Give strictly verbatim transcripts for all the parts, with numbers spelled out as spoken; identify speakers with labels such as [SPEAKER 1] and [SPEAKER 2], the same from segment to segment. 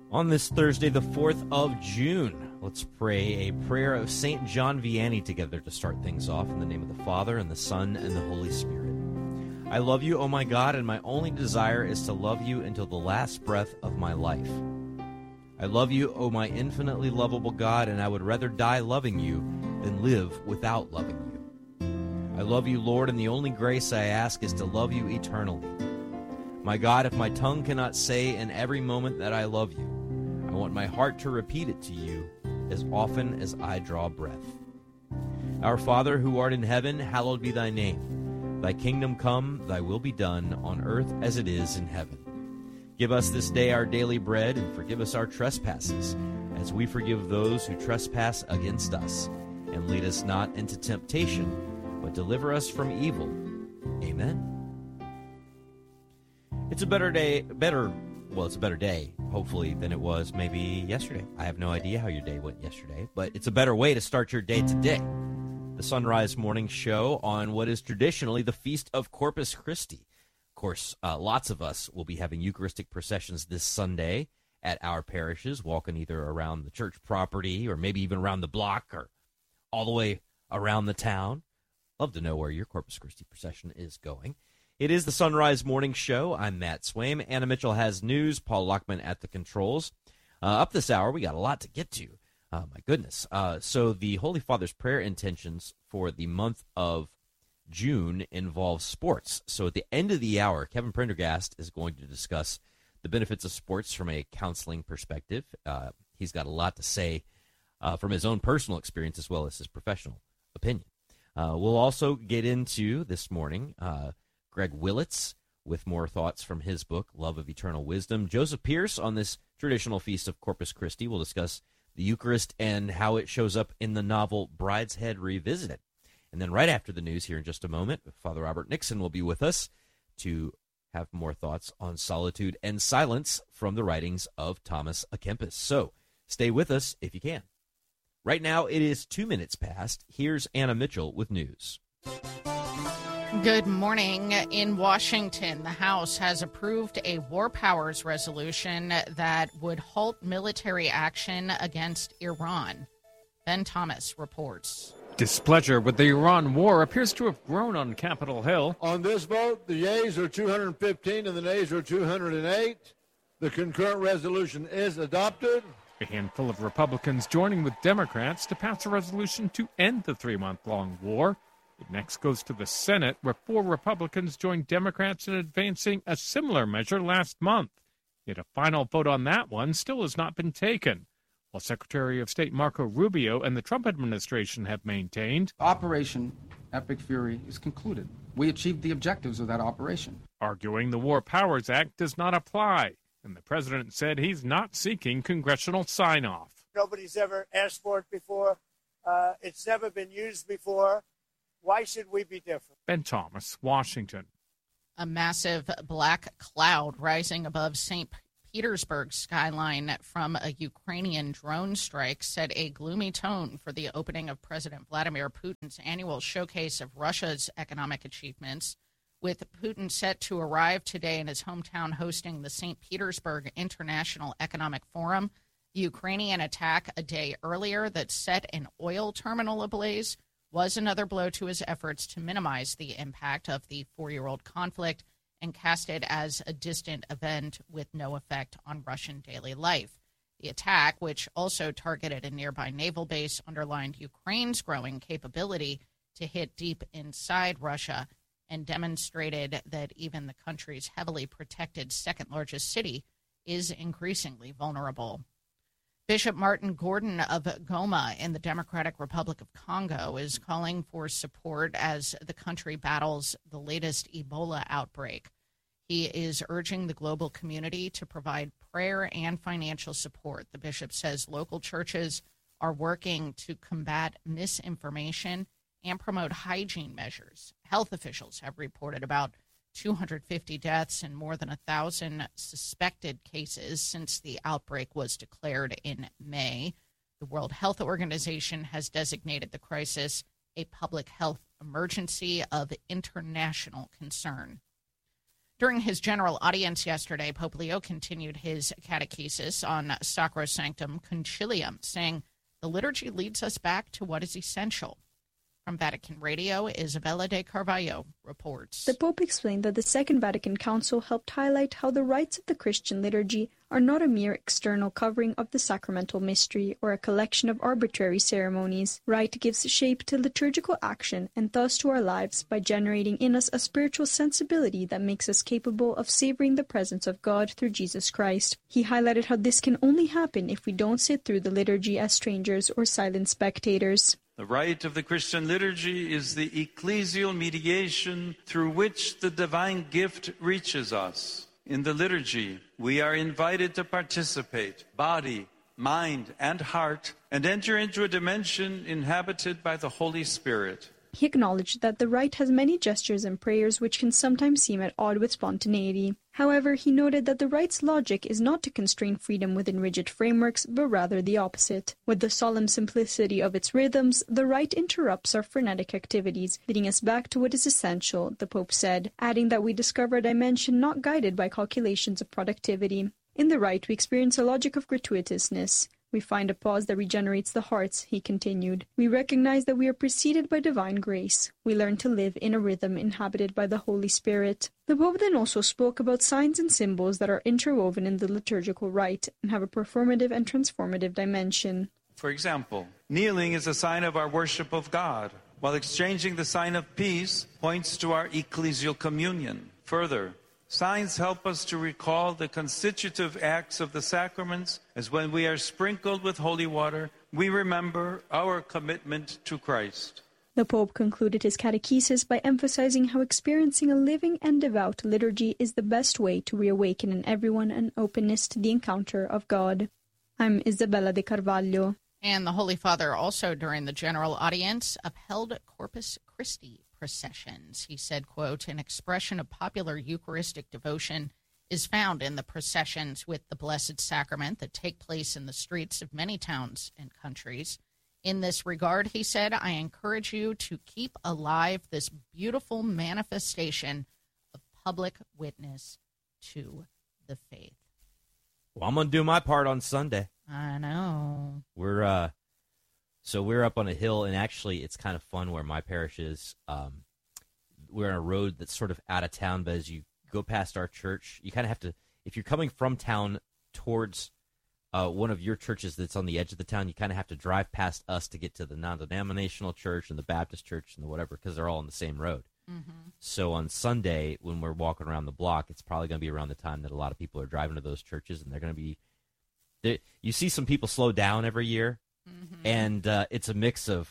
[SPEAKER 1] On this Thursday, the fourth of June, let's pray a prayer of Saint John Vianney together to start things off in the name of the Father, and the Son, and the Holy Spirit. I love you, O my God, and my only desire is to love you until the last breath of my life. I love you, O my infinitely lovable God, and I would rather die loving you than live without loving you. I love you, Lord, and the only grace I ask is to love you eternally. My God, if my tongue cannot say in every moment that I love you, I want my heart to repeat it to you as often as I draw breath. Our Father, who art in heaven, hallowed be thy name. Thy kingdom come, thy will be done, on earth as it is in heaven. Give us this day our daily bread, and forgive us our trespasses, as we forgive those who trespass against us. And lead us not into temptation, but deliver us from evil. Amen. It's a better day, better, well, it's a better day, hopefully, than it was maybe yesterday. I have no idea how your day went yesterday, but it's a better way to start your day today. The Sunrise Morning Show on what is traditionally the Feast of Corpus Christi. Of course, uh, lots of us will be having Eucharistic processions this Sunday at our parishes, walking either around the church property or maybe even around the block or all the way around the town. Love to know where your Corpus Christi procession is going. It is the Sunrise Morning Show. I'm Matt Swaim. Anna Mitchell has news. Paul Lockman at the controls. Uh, up this hour, we got a lot to get to. Uh, my goodness. Uh, so the Holy Father's prayer intentions for the month of June involve sports. So at the end of the hour, Kevin Prendergast is going to discuss the benefits of sports from a counseling perspective. Uh, he's got a lot to say uh, from his own personal experience as well as his professional opinion. Uh, we'll also get into this morning uh, Greg Willits with more thoughts from his book, Love of Eternal Wisdom. Joseph Pierce on this traditional feast of Corpus Christi will discuss the Eucharist and how it shows up in the novel Brideshead Revisited. And then right after the news here in just a moment, Father Robert Nixon will be with us to have more thoughts on solitude and silence from the writings of Thomas à Kempis. So stay with us if you can. Right now it is two minutes past. Here's Anna Mitchell with news.
[SPEAKER 2] Good morning. In Washington, the House has approved a war powers resolution that would halt military action against Iran. Ben Thomas reports.
[SPEAKER 3] Displeasure with the Iran war appears to have grown on Capitol Hill.
[SPEAKER 4] On this vote, the yeas are two hundred fifteen and the nays are two hundred eight. The concurrent resolution is adopted.
[SPEAKER 3] A handful of Republicans joining with Democrats to pass a resolution to end the three-month-long war. It next goes to the Senate, where four Republicans joined Democrats in advancing a similar measure last month. Yet a final vote on that one still has not been taken, while Secretary of State Marco Rubio and the Trump administration have maintained
[SPEAKER 5] Operation Epic Fury is concluded. We achieved the objectives of that operation.
[SPEAKER 3] Arguing the War Powers Act does not apply, and the president said he's not seeking congressional sign-off.
[SPEAKER 6] Nobody's ever asked for it before. Uh, it's never been used before. Why should we be different?
[SPEAKER 3] Ben Thomas, Washington.
[SPEAKER 2] A massive black cloud rising above Saint Petersburg skyline from a Ukrainian drone strike set a gloomy tone for the opening of President Vladimir Putin's annual showcase of Russia's economic achievements. With Putin set to arrive today in his hometown hosting the Saint Petersburg International Economic Forum, the Ukrainian attack a day earlier that set an oil terminal ablaze was another blow to his efforts to minimize the impact of the four-year-old conflict and cast it as a distant event with no effect on Russian daily life. The attack, which also targeted a nearby naval base, underlined Ukraine's growing capability to hit deep inside Russia and demonstrated that even the country's heavily protected second-largest city is increasingly vulnerable. Bishop Martin Gordon of Goma in the Democratic Republic of Congo is calling for support as the country battles the latest Ebola outbreak. He is urging the global community to provide prayer and financial support. The bishop says local churches are working to combat misinformation and promote hygiene measures. Health officials have reported about two hundred fifty deaths and more than one thousand suspected cases since the outbreak was declared in May. The World Health Organization has designated the crisis a public health emergency of international concern. During his general audience yesterday, Pope Leo continued his catechesis on Sacrosanctum Concilium, saying, "The liturgy leads us back to what is essential." From Vatican Radio, Isabella de Carvalho reports.
[SPEAKER 7] The Pope explained that the Second Vatican Council helped highlight how the rites of the Christian liturgy are not a mere external covering of the sacramental mystery or a collection of arbitrary ceremonies. Rite gives shape to liturgical action and thus to our lives by generating in us a spiritual sensibility that makes us capable of savoring the presence of God through Jesus Christ. He highlighted how this can only happen if we don't sit through the liturgy as strangers or silent spectators.
[SPEAKER 8] The rite of the Christian liturgy is the ecclesial mediation through which the divine gift reaches us. In the liturgy, we are invited to participate, body, mind, and heart, and enter into a dimension inhabited by the Holy Spirit.
[SPEAKER 7] He acknowledged that the rite has many gestures and prayers which can sometimes seem at odds with spontaneity. However, he noted that the rite's logic is not to constrain freedom within rigid frameworks, but rather the opposite. With the solemn simplicity of its rhythms, the rite interrupts our frenetic activities, leading us back to what is essential, the Pope said, adding that we discover a dimension not guided by calculations of productivity. In the rite, we experience a logic of gratuitousness. We find a pause that regenerates the hearts, he continued. We recognize that we are preceded by divine grace. We learn to live in a rhythm inhabited by the Holy Spirit. The Pope then also spoke about signs and symbols that are interwoven in the liturgical rite and have a performative and transformative dimension.
[SPEAKER 8] For example, kneeling is a sign of our worship of God, while exchanging the sign of peace points to our ecclesial communion. Further, signs help us to recall the constitutive acts of the sacraments, as when we are sprinkled with holy water, we remember our commitment to Christ.
[SPEAKER 7] The Pope concluded his catechesis by emphasizing how experiencing a living and devout liturgy is the best way to reawaken in everyone an openness to the encounter of God. I'm Isabella de Carvalho.
[SPEAKER 2] And the Holy Father also, during the general audience, upheld Corpus Christi processions. He said, quote, "An expression of popular Eucharistic devotion is found in the processions with the Blessed Sacrament that take place in the streets of many towns and countries. In this regard," he said, "I encourage you to keep alive this beautiful manifestation of public witness to the faith."
[SPEAKER 1] Well, I'm going to do my part on Sunday.
[SPEAKER 2] I know.
[SPEAKER 1] We're, uh, So we're up on a hill, and actually it's kind of fun where my parish is. Um, we're on a road that's sort of out of town, but as you go past our church, you kind of have to, if you're coming from town towards uh, one of your churches that's on the edge of the town, you kind of have to drive past us to get to the non-denominational church and the Baptist church and the whatever, because they're all on the same road. Mm-hmm. So on Sunday, when we're walking around the block, it's probably going to be around the time that a lot of people are driving to those churches, and they're going to be, you see some people slow down every year. Mm-hmm. And uh, it's a mix of,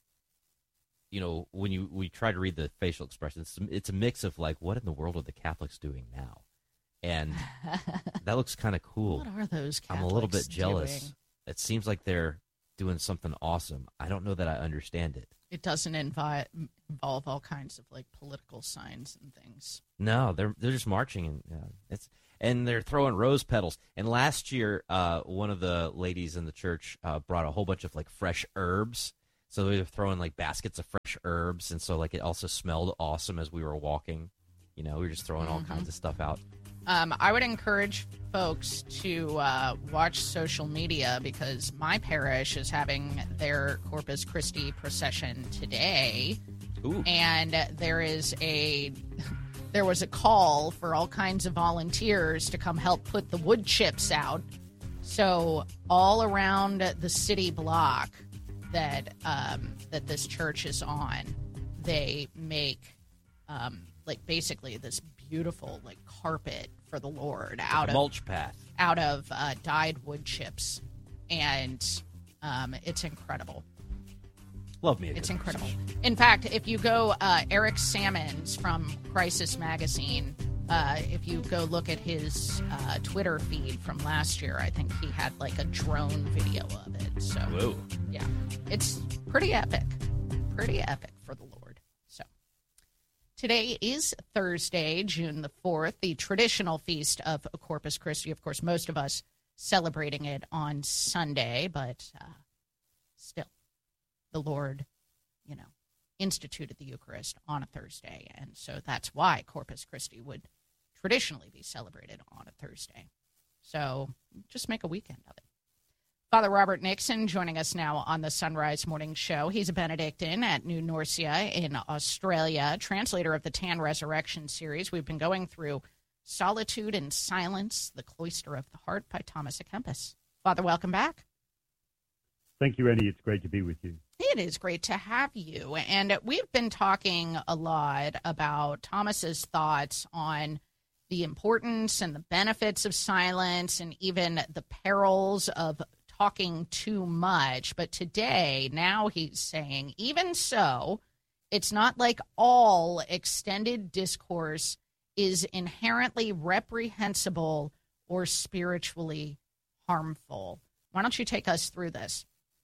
[SPEAKER 1] you know, when you we try to read the facial expressions, it's, it's a mix of, like, what in the world are the Catholics doing now? And that looks kind of cool.
[SPEAKER 2] What are those Catholics
[SPEAKER 1] I'm a little bit jealous.
[SPEAKER 2] doing?
[SPEAKER 1] It seems like they're doing something awesome. I don't know that I understand it.
[SPEAKER 2] It doesn't invi- involve all kinds of, like, political signs and things.
[SPEAKER 1] No, they're they're just marching, and uh, it's and they're throwing rose petals. And last year, uh, one of the ladies in the church uh, brought a whole bunch of, like, fresh herbs. So they were throwing, like, baskets of fresh herbs, and so, like, it also smelled awesome as we were walking. You know, we were just throwing all mm-hmm. kinds of stuff out.
[SPEAKER 2] Um, I would encourage folks to uh, watch social media, because my parish is having their Corpus Christi procession today.
[SPEAKER 1] Ooh.
[SPEAKER 2] And there is a there was a call for all kinds of volunteers to come help put the wood chips out. So all around the city block that um, that this church is on, they make um, like basically this beautiful, like, carpet for the Lord out
[SPEAKER 1] like a
[SPEAKER 2] of
[SPEAKER 1] mulch path,
[SPEAKER 2] out of uh, dyed wood chips, and um, it's incredible.
[SPEAKER 1] Love me.
[SPEAKER 2] It's incredible. In fact, if you go, uh, Eric Sammons from Crisis Magazine, uh, if you go look at his uh, Twitter feed from last year, I think he had, like, a drone video of it. So,
[SPEAKER 1] whoa,
[SPEAKER 2] yeah, it's pretty epic, pretty epic for the Lord. So, today is Thursday, June the fourth, the traditional feast of Corpus Christi. Of course, most of us celebrating it on Sunday, but uh, still. The Lord, you know, instituted the Eucharist on a Thursday, and so that's why Corpus Christi would traditionally be celebrated on a Thursday. So just make a weekend of it. Father Robert Nixon joining us now on the Sunrise Morning Show. He's a Benedictine at New Norcia in Australia, translator of the Tan Resurrection series. We've been going through Solitude and Silence, The Cloister of the Heart by Thomas à Kempis. Father, welcome back.
[SPEAKER 9] Thank you, Annie. It's great to be with you.
[SPEAKER 2] It is great to have you. And we've been talking a lot about Thomas's thoughts on the importance and the benefits of silence and even the perils of talking too much. But today, now he's saying, even so, it's not like all extended discourse is inherently reprehensible or spiritually harmful. Why don't you take us through this?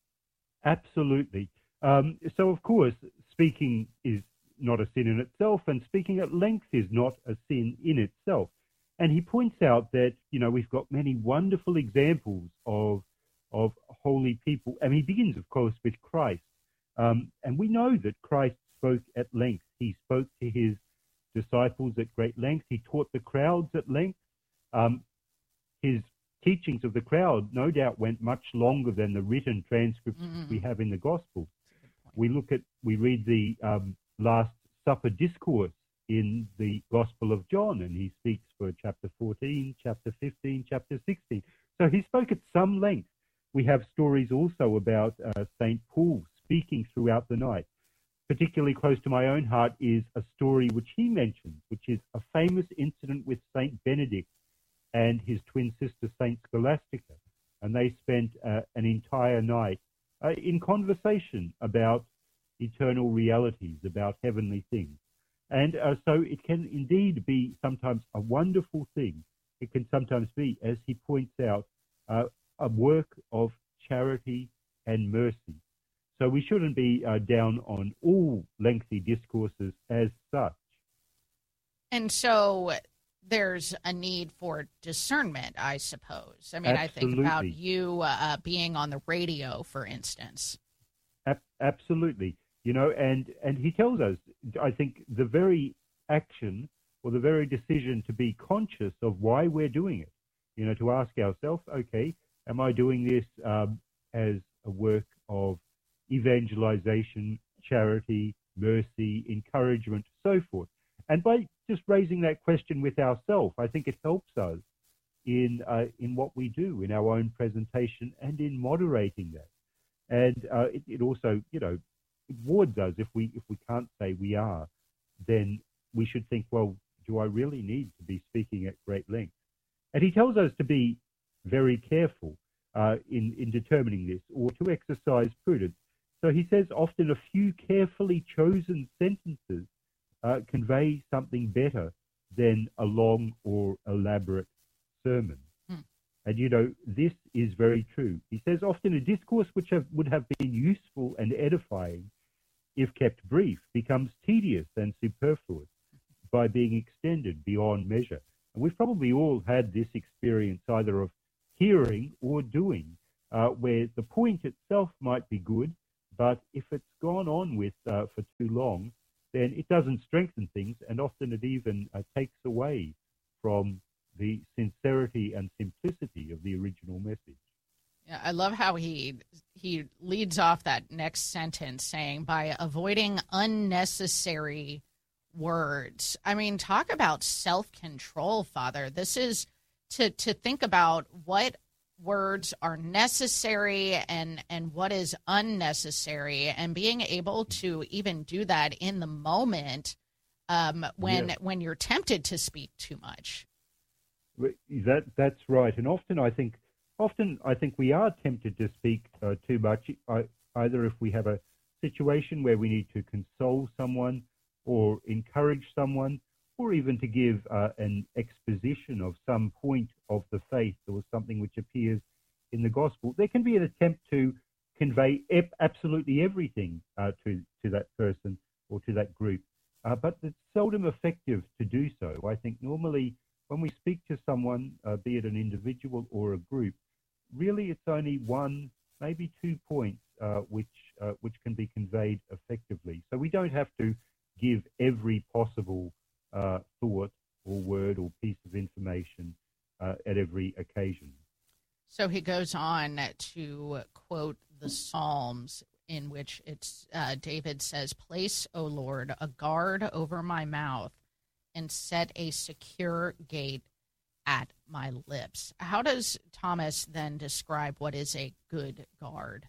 [SPEAKER 9] Absolutely. Um, so, of course, speaking is not a sin in itself, and speaking at length is not a sin in itself. And he points out that, you know, we've got many wonderful examples of of holy people. And he begins, of course, with Christ. Um, and we know that Christ spoke at length. He spoke to his disciples at great length. He taught the crowds at length. Um, his teachings of the crowd, no doubt, went much longer than the written transcripts mm-hmm. we have in the Gospel. We look at, we read the um, Last Supper discourse in the Gospel of John, and he speaks for chapter fourteen, chapter fifteen, chapter sixteen. So he spoke at some length. We have stories also about uh, Saint Paul speaking throughout the night. Particularly close to my own heart is a story which he mentions, which is a famous incident with Saint Benedict and his twin sister, Saint Scholastica. And they spent uh, an entire night uh, in conversation about eternal realities, about heavenly things. And uh, so it can indeed be sometimes a wonderful thing. It can sometimes be, as he points out, uh, a work of charity and mercy. So we shouldn't be uh, down on all lengthy discourses as such.
[SPEAKER 2] And so there's a need for discernment, I suppose. I mean, Absolutely. I think about you uh, being on the radio, for instance.
[SPEAKER 9] A- absolutely. You know, and, and he tells us, I think, the very action or the very decision to be conscious of why we're doing it. You know, to ask ourselves, okay, am I doing this um, as a work of evangelization, charity, mercy, encouragement, so forth? And by just raising that question with ourselves, I think it helps us in uh, in what we do, in our own presentation, and in moderating that. And uh, it, it also, you know, it warns us if we if we can't say we are, then we should think, well, do I really need to be speaking at great length? And he tells us to be very careful uh, in, in determining this, or to exercise prudence. So he says often a few carefully chosen sentences uh, convey something better than a long or elaborate sermon. Hmm. And, you know, this is very true. He says often a discourse which have, would have been useful and edifying, if kept brief, becomes tedious and superfluous by being extended beyond measure. And we've probably all had this experience either of hearing or doing, uh, where the point itself might be good, but if it's gone on with uh, for too long, then it doesn't strengthen things, and often it even uh, takes away from the sincerity and simplicity of the original message.
[SPEAKER 2] Yeah, I love how he he leads off that next sentence saying, by avoiding unnecessary words. I mean, talk about self-control, Father. This is to to think about what words are necessary and and what is unnecessary, and being able to even do that in the moment um, when yeah. when you're tempted to speak too much.
[SPEAKER 9] That that's right, and often I think often I think we are tempted to speak uh, too much. I, either if we have a situation where we need to console someone, or encourage someone, or even to give uh, an exposition of some point of the faith or something which appears in the gospel, there can be an attempt to convey ep- absolutely everything uh, to, to that person or to that group. Uh, but it's seldom effective to do so. I think normally when we speak to someone, uh, be it an individual or a group, really it's only one, maybe two points uh, which uh, which can be conveyed effectively. So we don't have to give every possible uh, thought or word or piece of information uh, at every occasion.
[SPEAKER 2] So he goes on to quote the Psalms, in which it's uh, David says, "Place, O Lord, a guard over my mouth and set a secure gate at my lips." How does Thomas then describe what is a good guard?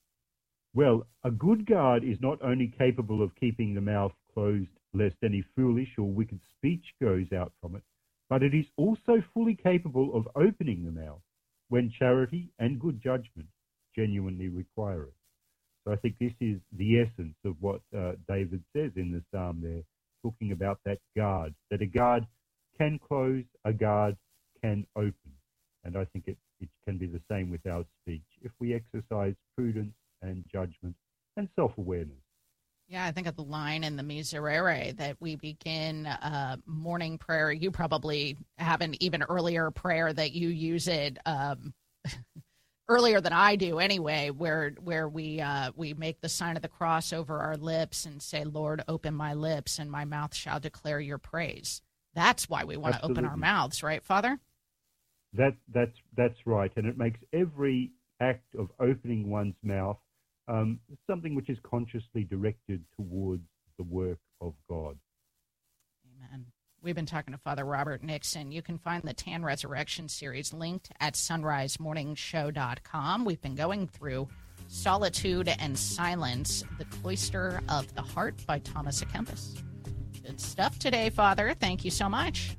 [SPEAKER 9] Well, a good guard is not only capable of keeping the mouth closed lest any foolish or wicked speech goes out from it, but it is also fully capable of opening the mouth when charity and good judgment genuinely require it. So I think this is the essence of what uh, David says in the psalm there, talking about that guard, that a guard can close, a guard can open. And I think it, it can be the same with our speech if we exercise prudence and judgment and self-awareness.
[SPEAKER 2] Yeah, I think of the line in the Miserere that we begin uh, morning prayer. You probably have an even earlier prayer that you use it um, earlier than I do anyway, where where we uh, we make the sign of the cross over our lips and say, "Lord, open my lips and my mouth shall declare your praise." That's why we want
[SPEAKER 9] Absolutely.
[SPEAKER 2] to open our mouths, right, Father?
[SPEAKER 9] That that's that's right, and it makes every act of opening one's mouth um, something which is consciously directed towards the work of God.
[SPEAKER 2] Amen. We've been talking to Father Robert Nixon. You can find the Tan Resurrection series linked at sunrise morning show dot com. We've been going through Solitude and Silence, The Cloister of the Heart by Thomas à Kempis. Good stuff today, Father. Thank you so much.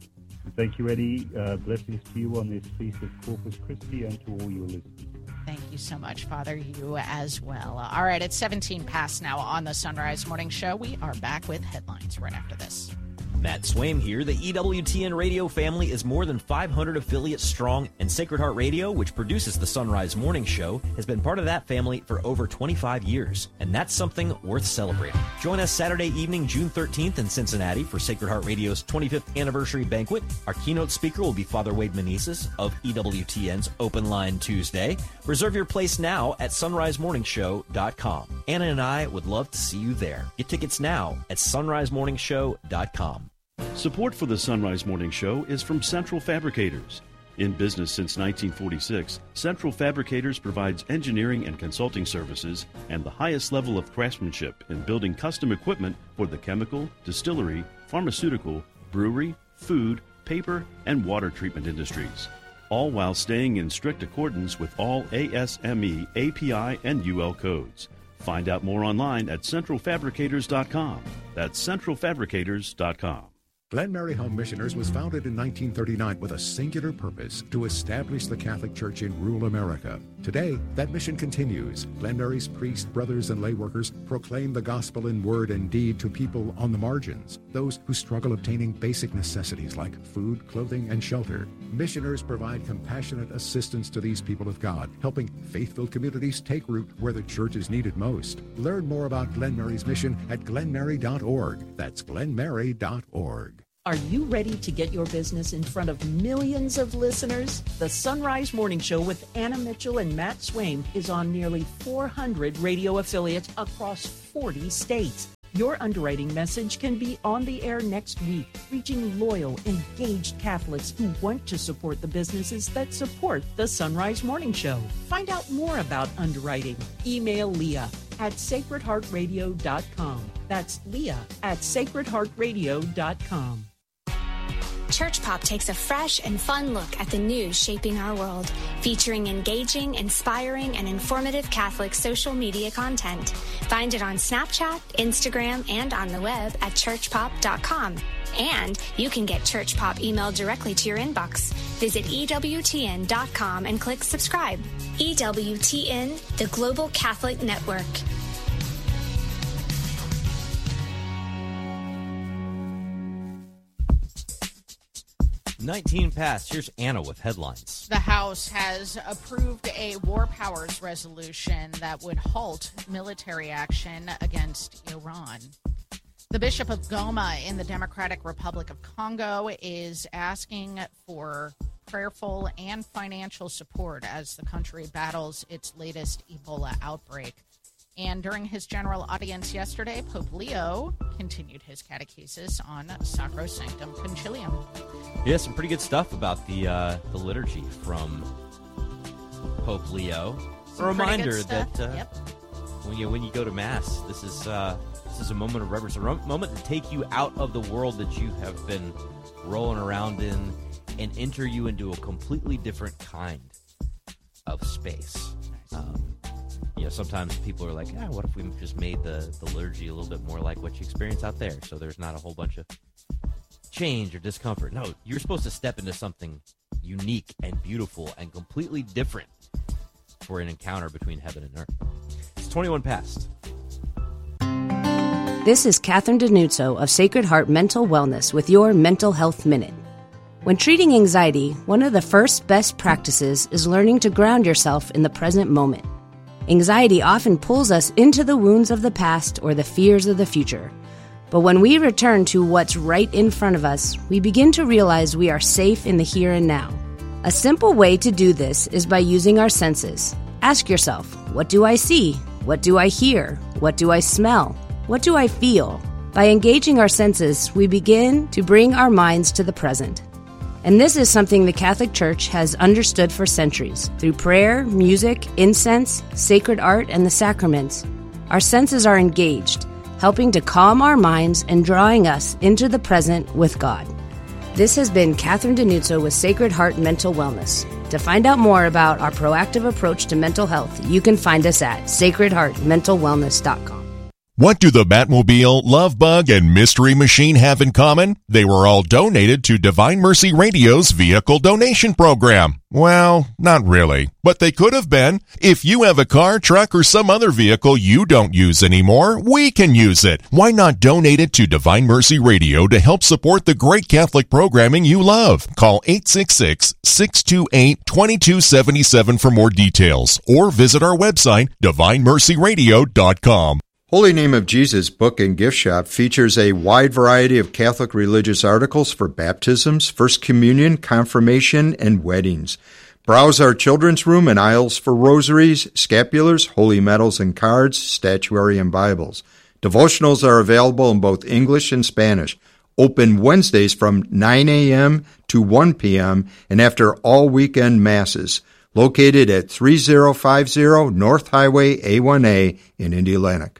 [SPEAKER 9] Thank you, Eddie. Uh, blessings to you on this Feast of Corpus Christi and to all your listeners.
[SPEAKER 2] Thank you so much, Father. You as well. All right, it's seventeen past now on the Sunrise Morning Show. We are back with headlines right after this.
[SPEAKER 1] Matt Swaim here. The E W T N radio family is more than five hundred affiliates strong, and Sacred Heart Radio, which produces the Sunrise Morning Show, has been part of that family for over twenty-five years, and that's something worth celebrating. Join us Saturday evening, June thirteenth in Cincinnati for Sacred Heart Radio's twenty-fifth anniversary banquet. Our keynote speaker will be Father Wade Menezes of E W T N's Open Line Tuesday. Reserve your place now at sunrise morning show dot com. Anna and I would love to see you there. Get tickets now at sunrise morning show dot com.
[SPEAKER 10] Support for the Sunrise Morning Show is from Central Fabricators. In business since nineteen forty-six, Central Fabricators provides engineering and consulting services and the highest level of craftsmanship in building custom equipment for the chemical, distillery, pharmaceutical, brewery, food, paper, and water treatment industries, all while staying in strict accordance with all A S M E, A P I, and U L codes. Find out more online at central fabricators dot com. That's central fabricators dot com.
[SPEAKER 11] Glen Mary Home Missioners was founded in nineteen thirty-nine with a singular purpose to establish the Catholic Church in rural America. Today, that mission continues. Glen Mary's priests, brothers, and lay workers proclaim the gospel in word and deed to people on the margins, those who struggle obtaining basic necessities like food, clothing, and shelter. Missioners provide compassionate assistance to these people of God, helping faith-filled communities take root where the church is needed most. Learn more about Glen Mary's mission at glen mary dot org. That's glen mary dot org.
[SPEAKER 12] Are you ready to get your business in front of millions of listeners? The Sunrise Morning Show with Anna Mitchell and Matt Swaim is on nearly four hundred radio affiliates across forty states. Your underwriting message can be on the air next week, reaching loyal, engaged Catholics who want to support the businesses that support the Sunrise Morning Show. Find out more about underwriting. Email Leah at sacred heart radio dot com. That's Leah at sacred heart radio dot com.
[SPEAKER 13] Church Pop takes a fresh and fun look at the news shaping our world, featuring engaging, inspiring, and informative Catholic social media content. Find it on Snapchat, Instagram, and on the web at church pop dot com. And you can get Church Pop emailed directly to your inbox. Visit E W T N dot com and click subscribe. E W T N, the Global Catholic Network.
[SPEAKER 1] nineteen past. Here's Anna with headlines.
[SPEAKER 2] The House has approved a war powers resolution that would halt military action against Iran. The Bishop of Goma in the Democratic Republic of Congo is asking for prayerful and financial support as the country battles its latest Ebola outbreak. And during his general audience yesterday, Pope Leo continued his catechesis on Sacrosanctum Concilium.
[SPEAKER 1] Yeah, some pretty good stuff about the uh, the liturgy from Pope Leo.
[SPEAKER 2] Some
[SPEAKER 1] a reminder
[SPEAKER 2] that
[SPEAKER 1] uh,
[SPEAKER 2] yep.
[SPEAKER 1] when you when you go to Mass, this is uh, this is a moment of reverence, a ro- moment to take you out of the world that you have been rolling around in and enter you into a completely different kind of space. Um, you know, sometimes people are like, ah, what if we just made the, the liturgy a little bit more like what you experience out there, so there's not a whole bunch of change or discomfort. No, you're supposed to step into something unique and beautiful and completely different for an encounter between heaven and earth. It's twenty-one past.
[SPEAKER 14] This is Catherine Denuzzo of Sacred Heart Mental Wellness with your Mental Health Minute. When treating anxiety, one of the first best practices is learning to ground yourself in the present moment. Anxiety often pulls us into the wounds of the past or the fears of the future. But when we return to what's right in front of us, we begin to realize we are safe in the here and now. A simple way to do this is by using our senses. Ask yourself, what do I see? What do I hear? What do I smell? What do I feel? By engaging our senses, we begin to bring our minds to the present. And this is something the Catholic Church has understood for centuries. Through prayer, music, incense, sacred art, and the sacraments, our senses are engaged, helping to calm our minds and drawing us into the present with God. This has been Catherine Denuzzo with Sacred Heart Mental Wellness. To find out more about our proactive approach to mental health, you can find us at sacred heart mental wellness dot com.
[SPEAKER 15] What do the Batmobile, Love Bug, and Mystery Machine have in common? They were all donated to Divine Mercy Radio's vehicle donation program. Well, not really, but they could have been. If you have a car, truck, or some other vehicle you don't use anymore, we can use it. Why not donate it to Divine Mercy Radio to help support the great Catholic programming you love? Call eight six six, six two eight, two two seven seven for more details, or visit our website, divine mercy radio dot com.
[SPEAKER 16] Holy Name of Jesus Book and Gift Shop features a wide variety of Catholic religious articles for baptisms, First Communion, confirmation, and weddings. Browse our children's room and aisles for rosaries, scapulars, holy medals and cards, statuary, and Bibles. Devotionals are available in both English and Spanish. Open Wednesdays from nine a.m. to one p.m. and after all weekend masses. Located at three oh five oh North Highway A one A in Indianapolis.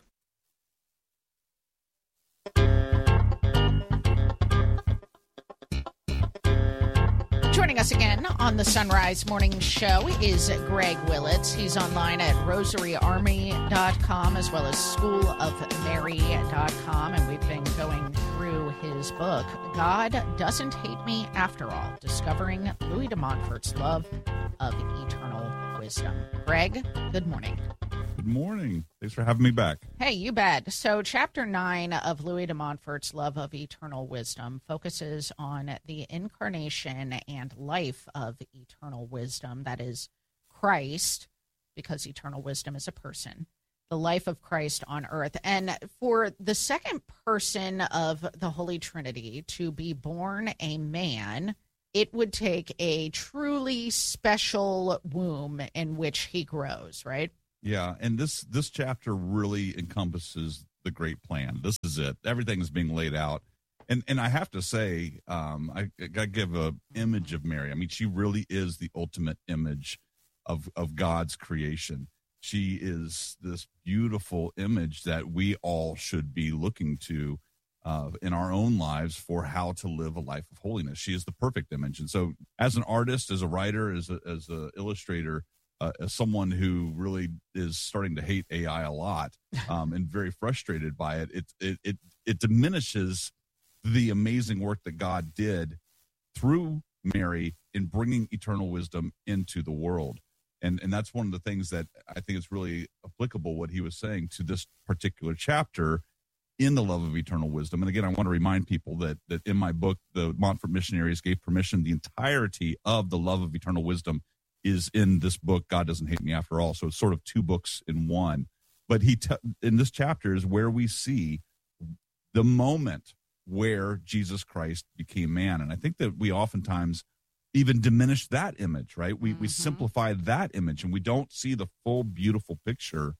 [SPEAKER 2] Joining us again on the Sunrise Morning Show is Greg Willits. He's online at rosary army dot com as well as school of mary dot com, and we've been going through his book, God Doesn't Hate Me After All, Discovering Louis de Montfort's Love of Eternal Wisdom. Greg, good morning.
[SPEAKER 17] Good morning. Thanks for having me back.
[SPEAKER 2] Hey, you bet. So chapter nine of Louis de Montfort's Love of Eternal Wisdom focuses on the incarnation and life of eternal wisdom, that is Christ, because eternal wisdom is a person, the life of Christ on earth. And for the second person of the Holy Trinity to be born a man, it would take a truly special womb in which he grows, right?
[SPEAKER 17] Yeah, and this this chapter really encompasses the great plan. This is it. Everything is being laid out. And and I have to say, um, I, I got to give an image of Mary. I mean, she really is the ultimate image of, of God's creation. She is this beautiful image that we all should be looking to uh, in our own lives for how to live a life of holiness. She is the perfect image. And so as an artist, as a writer, as a, as an illustrator, Uh, as someone who really is starting to hate A I a lot um, and very frustrated by it, it, it, it, it diminishes the amazing work that God did through Mary in bringing eternal wisdom into the world. And, and that's one of the things that I think is really applicable, what he was saying to this particular chapter in the love of eternal wisdom. And again, I want to remind people that, that in my book, the Montfort missionaries gave permission, the entirety of the love of eternal wisdom is in this book, God Doesn't Hate Me After All. So it's sort of two books in one. But he te- in this chapter is where we see the moment where Jesus Christ became man. And I think that we oftentimes even diminish that image, right? We, mm-hmm. we simplify that image, and we don't see the full beautiful picture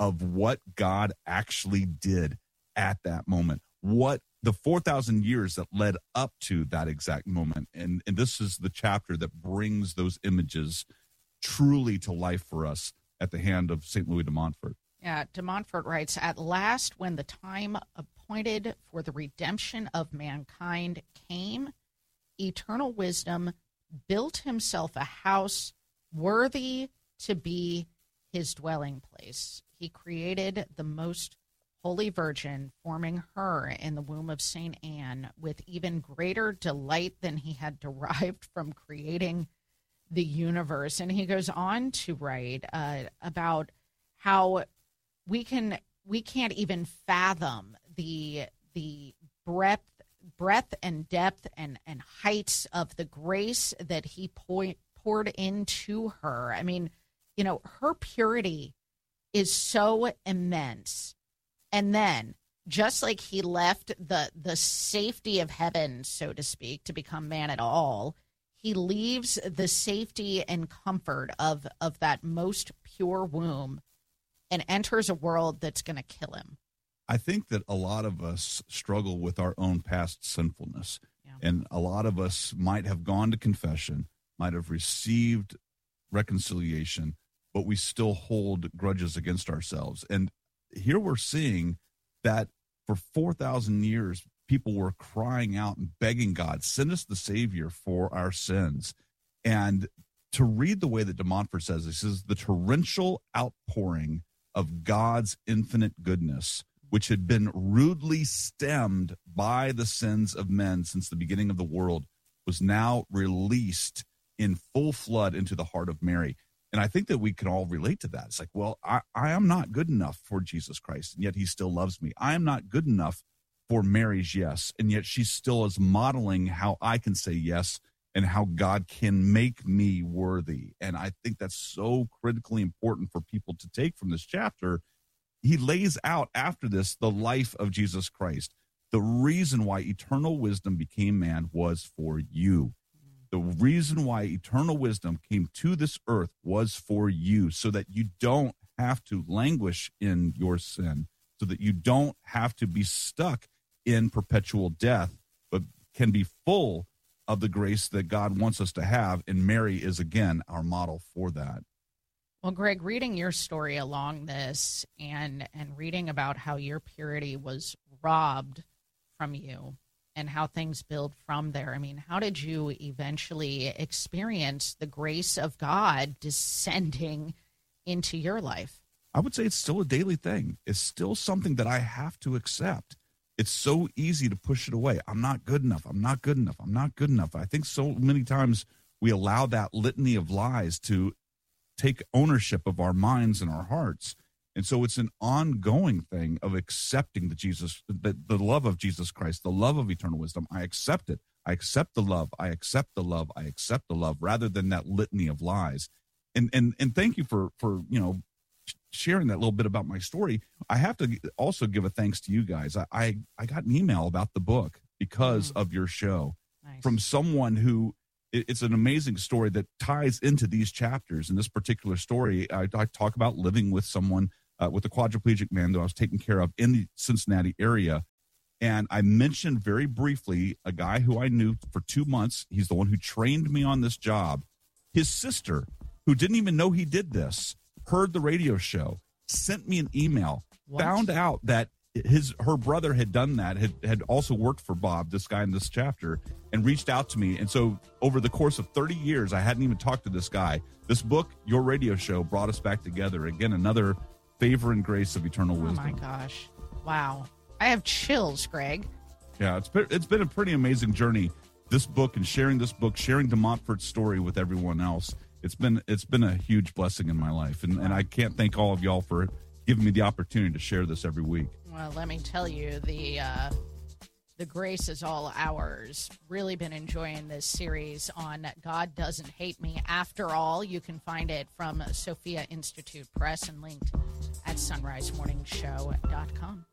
[SPEAKER 17] of what God actually did at that moment, what the four thousand years that led up to that exact moment. And, and this is the chapter that brings those images truly to life for us at the hand of Saint Louis de Montfort.
[SPEAKER 2] Yeah, de Montfort writes, "At last, when the time appointed for the redemption of mankind came, eternal wisdom built himself a house worthy to be his dwelling place. He created the most Holy Virgin, forming her in the womb of Saint Anne with even greater delight than he had derived from creating the universe." And he goes on to write uh, about how we can we can't even fathom the the breadth breadth and depth and and heights of the grace that he po- poured into her. I mean, you know, her purity is so immense. And then, just like he left the the safety of heaven, so to speak, to become man at all, he leaves the safety and comfort of, of that most pure womb and enters a world that's going to kill him.
[SPEAKER 17] I think that a lot of us struggle with our own past sinfulness. Yeah. And a lot of us might have gone to confession, might have received reconciliation, but we still hold grudges against ourselves. And here we're seeing that for four thousand years, people were crying out and begging God, send us the Savior for our sins. And to read the way that de Montfort says, this is the torrential outpouring of God's infinite goodness, which had been rudely stemmed by the sins of men since the beginning of the world, was now released in full flood into the heart of Mary. And I think that we can all relate to that. It's like, well, I, I am not good enough for Jesus Christ, and yet he still loves me. I am not good enough for Mary's yes, and yet she still is modeling how I can say yes and how God can make me worthy. And I think that's so critically important for people to take from this chapter. He lays out after this the life of Jesus Christ. The reason why eternal wisdom became man was for you. The reason why eternal wisdom came to this earth was for you, so that you don't have to languish in your sin, so that you don't have to be stuck in perpetual death, but can be full of the grace that God wants us to have. And Mary is, again, our model for that.
[SPEAKER 2] Well, Greg, reading your story along this and, and reading about how your purity was robbed from you, and how things build from there. I mean, how did you eventually experience the grace of God descending into your life?
[SPEAKER 17] I would say it's still a daily thing. It's still something that I have to accept. It's so easy to push it away. I'm not good enough. I'm not good enough. I'm not good enough. I think so many times we allow that litany of lies to take ownership of our minds and our hearts. And so it's an ongoing thing of accepting the Jesus, the, the love of Jesus Christ, the love of eternal wisdom. I accept it. I accept the love. I accept the love. I accept the love, rather than that litany of lies. And and and thank you for for you know sharing that little bit about my story. I have to also give a thanks to you guys. I I, I got an email about the book because mm. of your show nice. From someone who. It's an amazing story that ties into these chapters. In this particular story, I, I talk about living with someone, uh, with a quadriplegic man that I was taking care of in the Cincinnati area. And I mentioned very briefly a guy who I knew for two months. He's the one who trained me on this job. His sister, who didn't even know he did this, heard the radio show, sent me an email, what? found out that his her brother had done that, had, had also worked for Bob, this guy in this chapter, and reached out to me. And so over the course of thirty years, I hadn't even talked to this guy. This book, your radio show, brought us back together. Again, another favor and grace of eternal wisdom.
[SPEAKER 2] Oh, my gosh. Wow. I have chills, Greg.
[SPEAKER 17] Yeah, it's been, it's been a pretty amazing journey, this book, and sharing this book, sharing de Montfort's story with everyone else. It's been it's been a huge blessing in my life. And, and I can't thank all of y'all for giving me the opportunity to share this every week.
[SPEAKER 2] Well, let me tell you, the uh, the grace is all ours. Really been enjoying this series on God Doesn't Hate Me. After all, you can find it from Sophia Institute Press and linked at sunrise morning show dot com.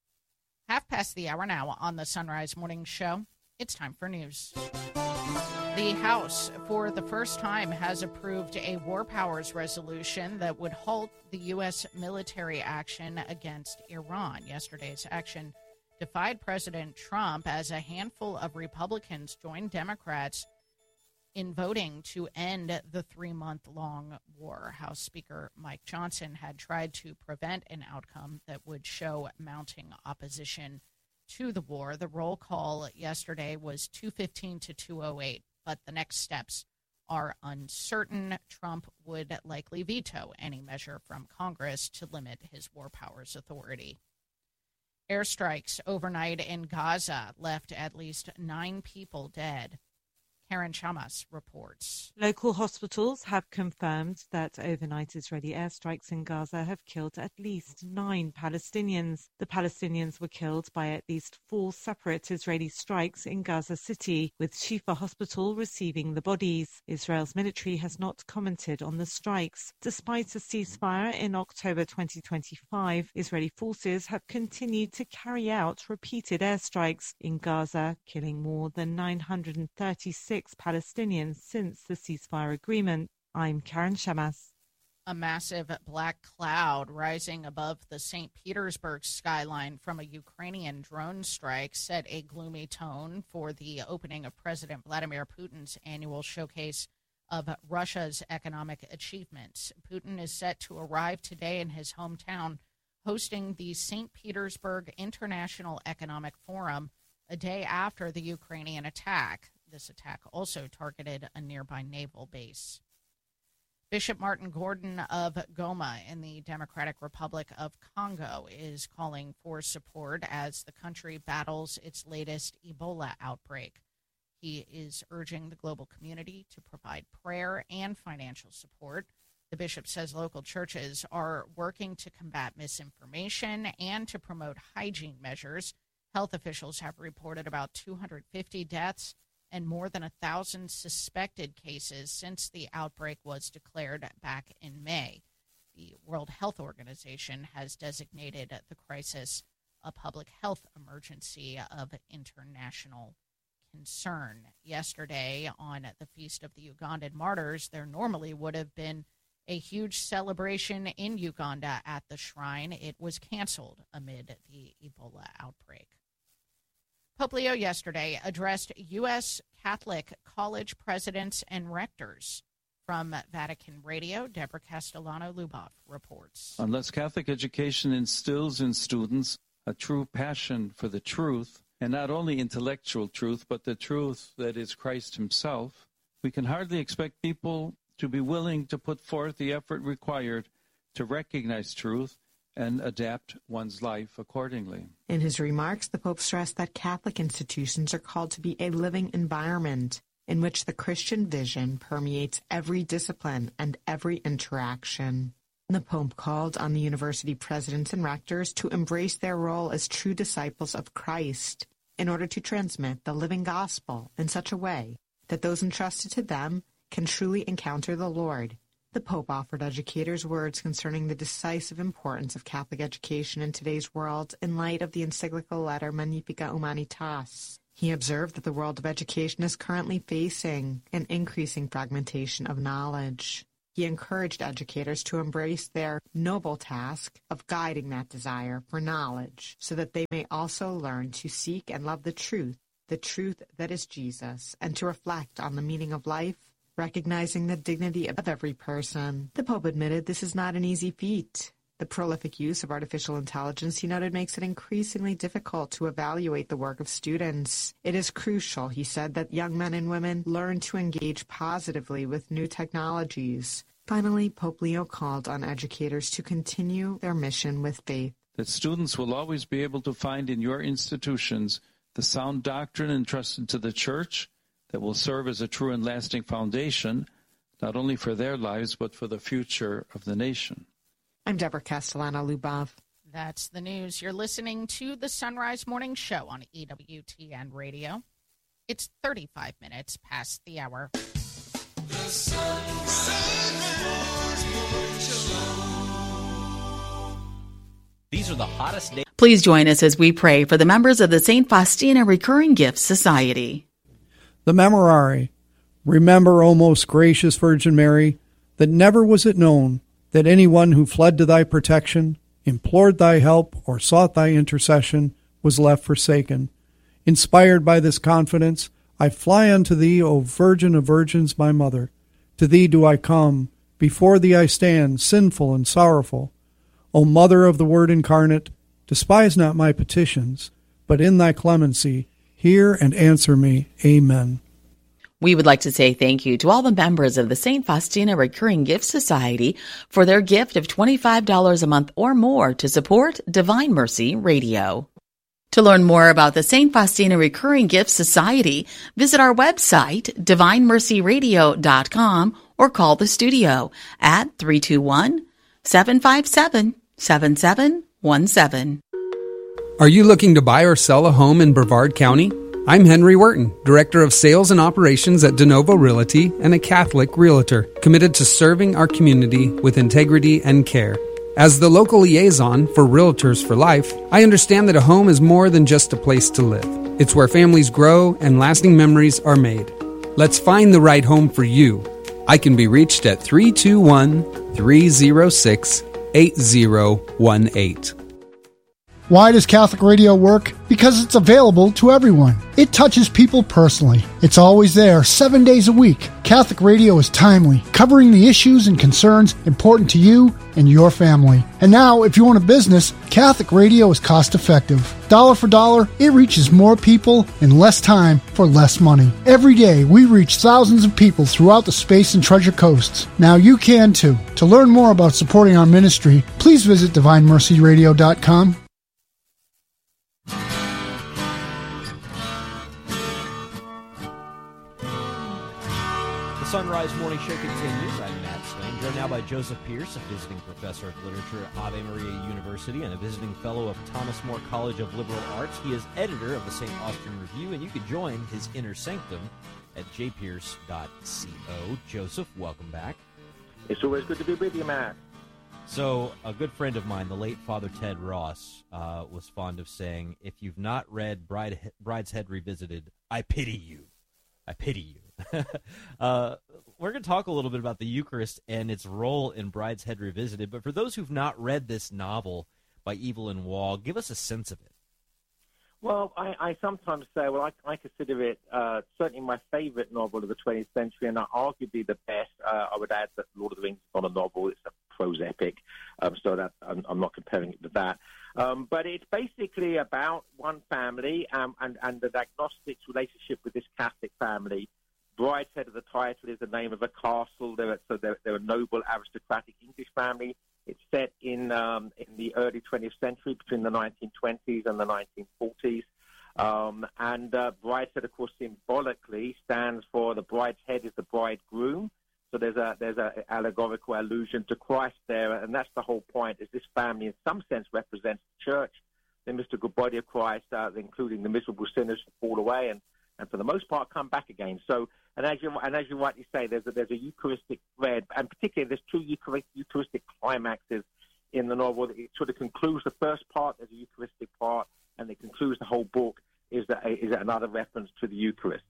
[SPEAKER 2] Half past the hour now on the Sunrise Morning Show. It's time for news. The House, for the first time, has approved a war powers resolution that would halt the U S military action against Iran. Yesterday's action defied President Trump as a handful of Republicans joined Democrats in voting to end the three-month-long war. House Speaker Mike Johnson had tried to prevent an outcome that would show mounting opposition to the war. The roll call yesterday was two fifteen to two oh eight, but the next steps are uncertain. Trump would likely veto any measure from Congress to limit his war powers authority. Airstrikes overnight in Gaza left at least nine people dead. Karen Chamas reports.
[SPEAKER 18] Local hospitals have confirmed that overnight Israeli airstrikes in Gaza have killed at least nine Palestinians. The Palestinians were killed by at least four separate Israeli strikes in Gaza City, with Shifa Hospital receiving the bodies. Israel's military has not commented on the strikes. Despite a ceasefire in October twenty twenty-five, Israeli forces have continued to carry out repeated airstrikes in Gaza, killing more than nine hundred thirty-six Palestinians since the ceasefire agreement. I'm Karen Shamas.
[SPEAKER 2] A massive black cloud rising above the Saint Petersburg skyline from a Ukrainian drone strike set a gloomy tone for the opening of President Vladimir Putin's annual showcase of Russia's economic achievements. Putin is set to arrive today in his hometown, hosting the Saint Petersburg International Economic Forum a day after the Ukrainian attack. This attack also targeted a nearby naval base. Bishop Martin Gordon of Goma in the Democratic Republic of Congo is calling for support as the country battles its latest Ebola outbreak. He is urging the global community to provide prayer and financial support. The bishop says local churches are working to combat misinformation and to promote hygiene measures. Health officials have reported about two hundred fifty deaths and more than one thousand suspected cases since the outbreak was declared back in May. The World Health Organization has designated the crisis a public health emergency of international concern. Yesterday, on the Feast of the Ugandan Martyrs, there normally would have been a huge celebration in Uganda at the shrine. It was canceled amid the Ebola outbreak. Pope Leo yesterday addressed U S Catholic college presidents and rectors. From Vatican Radio, Deborah Castellano-Luboff reports.
[SPEAKER 8] Unless Catholic education instills in students a true passion for the truth, and not only intellectual truth, but the truth that is Christ himself, we can hardly expect people to be willing to put forth the effort required to recognize truth and adapt one's life accordingly.
[SPEAKER 19] In his remarks, the Pope stressed that Catholic institutions are called to be a living environment in which the Christian vision permeates every discipline and every interaction. The Pope called on the university presidents and rectors to embrace their role as true disciples of Christ in order to transmit the living gospel in such a way that those entrusted to them can truly encounter the Lord. The Pope offered educators words concerning the decisive importance of Catholic education in today's world in light of the encyclical letter Magnificat Humanitas. He observed that the world of education is currently facing an increasing fragmentation of knowledge. He encouraged educators to embrace their noble task of guiding that desire for knowledge so that they may also learn to seek and love the truth, the truth that is Jesus, and to reflect on the meaning of life, recognizing the dignity of every person. The Pope admitted this is not an easy feat. The prolific use of artificial intelligence, he noted, makes it increasingly difficult to evaluate the work of students. It is crucial, he said, that young men and women learn to engage positively with new technologies. Finally, Pope Leo called on educators to continue their mission with faith.
[SPEAKER 8] That students will always be able to find in your institutions the sound doctrine entrusted to the Church that will serve as a true and lasting foundation, not only for their lives, but for the future of the nation.
[SPEAKER 19] I'm Deborah Castellano-Luboff.
[SPEAKER 2] That's the news. You're listening to the Sunrise Morning Show on E W T N Radio. It's thirty-five minutes past the hour. The Sunrise Morning
[SPEAKER 1] Show. These are the hottest days.
[SPEAKER 20] Please join us as we pray for the members of the Saint Faustina Recurring Gifts Society.
[SPEAKER 21] The Memorare. Remember, O most gracious Virgin Mary, that never was it known that anyone who fled to thy protection, implored thy help, or sought thy intercession was left forsaken. Inspired by this confidence, I fly unto thee, O Virgin of Virgins, my Mother. To thee do I come, before thee I stand, sinful and sorrowful. O Mother of the Word incarnate, despise not my petitions, but in thy clemency hear and answer me. Amen.
[SPEAKER 20] We would like to say thank you to all the members of the Saint Faustina Recurring Gift Society for their gift of twenty-five dollars a month or more to support Divine Mercy Radio. To learn more about the Saint Faustina Recurring Gift Society, visit our website, divine mercy radio dot com, or call the studio at three two one, seven five seven, seven seven one seven.
[SPEAKER 22] Are you looking to buy or sell a home in Brevard County? I'm Henry Wharton, Director of Sales and Operations at DeNovo Realty and a Catholic Realtor, committed to serving our community with integrity and care. As the local liaison for Realtors for Life, I understand that a home is more than just a place to live. It's where families grow and lasting memories are made. Let's find the right home for you. I can be reached at three two one, three zero six, eight zero one eight.
[SPEAKER 23] Why does Catholic Radio work? Because it's available to everyone. It touches people personally. It's always there, seven days a week. Catholic Radio is timely, covering the issues and concerns important to you and your family. And now, if you own a business, Catholic Radio is cost-effective. Dollar for dollar, it reaches more people in less time for less money. Every day, we reach thousands of people throughout the Space and Treasure Coasts. Now you can too. To learn more about supporting our ministry, please visit divine mercy radio dot com.
[SPEAKER 1] Sunrise Morning Show continues. I'm Matt Swain, joined now by Joseph Pierce, a visiting professor of literature at Ave Maria University and a visiting fellow of Thomas More College of Liberal Arts. He is editor of the Saint Austin Review, and you can join his inner sanctum at j pierce dot co. Joseph, welcome back.
[SPEAKER 24] It's always good to be with you, Matt.
[SPEAKER 1] So, a good friend of mine, the late Father Ted Ross, uh, was fond of saying, if you've not read Bride, Brideshead Revisited, I pity you. I pity you. uh, we're going to talk a little bit about the Eucharist and its role in Brideshead Revisited, but for those who've not read this novel by Evelyn Waugh, give us a sense of it.
[SPEAKER 24] Well, I, I sometimes say, well, I, I consider it uh, certainly my favorite novel of the twentieth century, and arguably the best. Uh, I would add that Lord of the Rings is not a novel, it's a prose epic, um, so that I'm, I'm not comparing it to that. Um, but it's basically about one family um, and, and the agnostic's relationship with this Catholic family. Brideshead of the title is the name of a castle. They're, so they're, they're a noble, aristocratic English family. It's set in um, in the early twentieth century, between the nineteen twenties and the nineteen forties. Um, and uh, Brideshead, of course, symbolically stands for the bride's head is the bridegroom. So there's a there's a allegorical allusion to Christ there, and that's the whole point. Is this family, in some sense, represents the church, the mystical body of Christ, uh, including the miserable sinners who fall away and, and for the most part come back again. So, and as you and as you rightly say, there's a, there's a Eucharistic thread, and particularly there's two Eucharistic climaxes in the novel. It sort of concludes the first part. There's a Eucharistic part, and it concludes the whole book. Is that is that another reference to the Eucharist?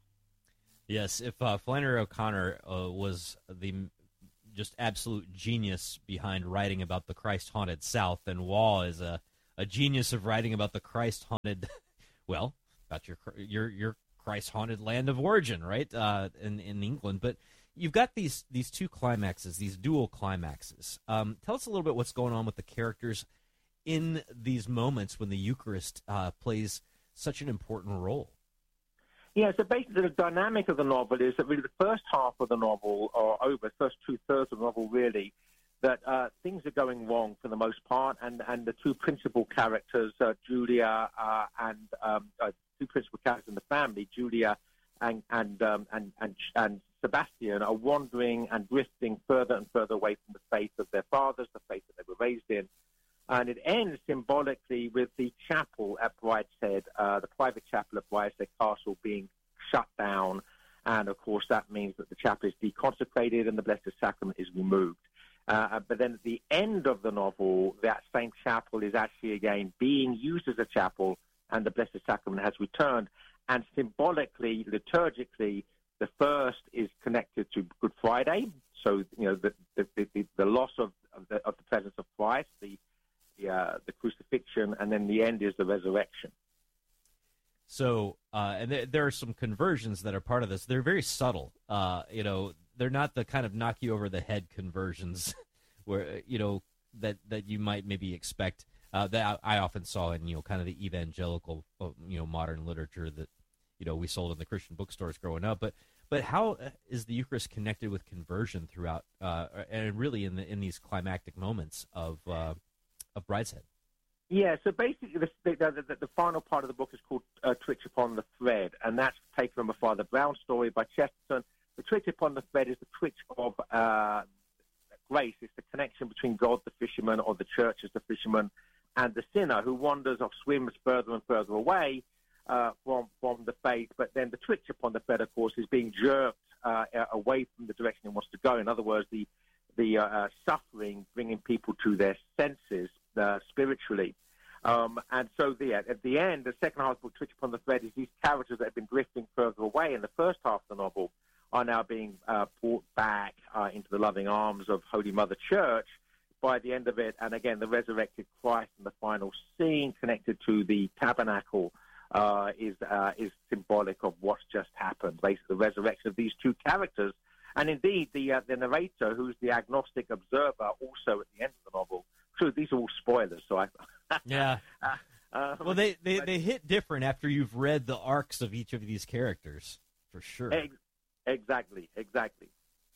[SPEAKER 1] Yes, if uh, Flannery O'Connor uh, was the just absolute genius behind writing about the Christ-haunted South, then Waugh is a, a genius of writing about the Christ-haunted, well, about your your your Christ-haunted land of origin, right, uh, in in England. But you've got these these two climaxes, these dual climaxes. Um, tell us a little bit what's going on with the characters in these moments when the Eucharist uh, plays such an important role.
[SPEAKER 24] Yeah, so basically the dynamic of the novel is that really the first half of the novel, or over the first two-thirds of the novel, really, that uh, things are going wrong for the most part, and, and the two principal characters, uh, Julia uh, and um, uh, two principal characters in the family, Julia and and, um, and and and Sebastian, are wandering and drifting further and further away from the faith of their fathers, the faith that they were raised in. And it ends symbolically with the chapel at Brideshead, uh, the private chapel at Brideshead Castle being shut down. And, of course, that means that the chapel is deconsecrated and the Blessed Sacrament is removed. Uh, but then at the end of the novel, that same chapel is actually, again, being used as a chapel, and the Blessed Sacrament has returned. And symbolically, liturgically, The first is connected to Good Friday, so you know the the, the, the loss of, of, the, of the presence of Christ, the the, uh, the crucifixion, and then the end is the resurrection.
[SPEAKER 1] So, uh, and there, there are some conversions that are part of this. They're very subtle. Uh, you know, they're not the kind of knock you over the head conversions where, you know, that, that you might maybe expect. Uh, that I often saw in, you know, kind of the evangelical, you know, modern literature that, you know, we sold in the Christian bookstores growing up. But, but how is the Eucharist connected with conversion throughout, uh, and really in the, in these climactic moments of, uh, of Brideshead?
[SPEAKER 24] Yeah, so basically the, the, the, the final part of the book is called uh, Twitch Upon the Thread, and that's taken from a Father Brown story by Chesterton. The twitch upon the thread is the twitch of uh, grace. It's the connection between God, the fisherman, or the church as the fisherman, and the sinner who wanders or swims further and further away uh, from, from the faith. But then the twitch upon the thread, of course, is being jerked uh, away from the direction he wants to go. In other words, the, the uh, suffering bringing people to their senses Uh, spiritually. Um, and so the, at the end, the second half of the book, Twitch Upon the Thread, is these characters that have been drifting further away in the first half of the novel are now being uh, brought back uh, into the loving arms of Holy Mother Church by the end of it. And again, the resurrected Christ in the final scene connected to the tabernacle uh, is uh, is symbolic of what's just happened, basically the resurrection of these two characters. And indeed, the, uh, the narrator, who's the agnostic observer, also at the end of the novel. True, these are all spoilers, so I.
[SPEAKER 1] yeah.
[SPEAKER 24] Uh, uh,
[SPEAKER 1] well, they, they, they hit different after you've read the arcs of each of these characters, for sure.
[SPEAKER 24] Ex- exactly, exactly.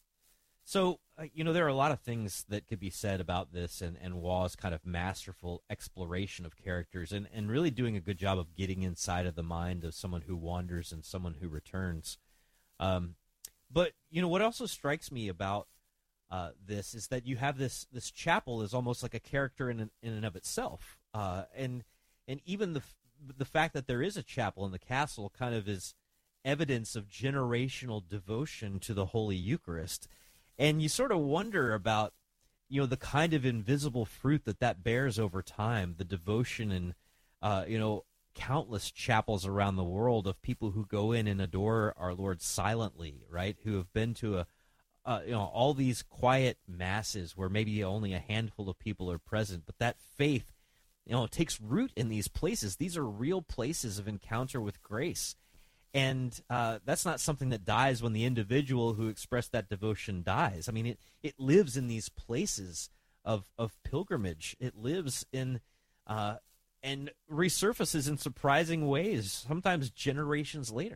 [SPEAKER 1] So, uh, you know, there are a lot of things that could be said about this and, and Waugh's kind of masterful exploration of characters and, and really doing a good job of getting inside of the mind of someone who wanders and someone who returns. Um, but, you know, what also strikes me about Uh, this is that you have this this chapel is almost like a character in in and of itself, uh, and and even the the fact that there is a chapel in the castle kind of is evidence of generational devotion to the Holy Eucharist, and you sort of wonder about you know the kind of invisible fruit that that bears over time, the devotion and uh, you know countless chapels around the world of people who go in and adore our Lord silently, right? Who have been to a Uh, you know, all these quiet masses where maybe only a handful of people are present, but that faith, you know, takes root in these places. These are real places of encounter with grace. And uh, that's not something that dies when the individual who expressed that devotion dies. I mean, it, it lives in these places of, of pilgrimage. It lives in uh, and resurfaces in surprising ways, sometimes generations later.